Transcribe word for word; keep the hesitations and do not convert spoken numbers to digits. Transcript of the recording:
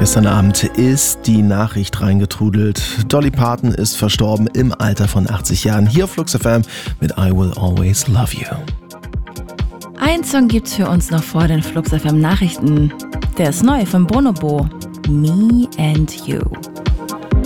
Gestern Abend ist die Nachricht reingetrudelt. Dolly Parton ist verstorben im Alter von achtzig Jahren. Hier auf Flux F M mit I Will Always Love You. Ein Song gibt's für uns noch vor den Flux F M Nachrichten. Der ist neu von Bonobo. Me and You.